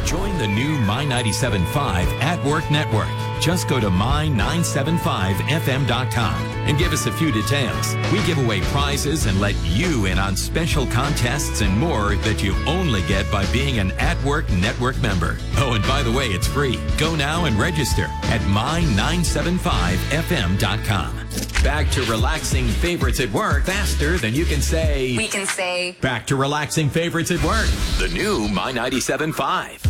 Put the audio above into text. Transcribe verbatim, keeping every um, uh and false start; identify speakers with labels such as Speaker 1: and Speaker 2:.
Speaker 1: Join the new My ninety-seven point five At Work Network. Just go to my nine seven five f m dot com and give us a few details. We give away prizes and let you in on special contests and more that you only get by being an At Work Network member. Oh, and by the way, it's free. Go now and register at my nine seven five f m dot com. Back to relaxing favorites at work faster than you can say.
Speaker 2: We can say.
Speaker 1: Back to relaxing favorites at work. The new My ninety-seven point five.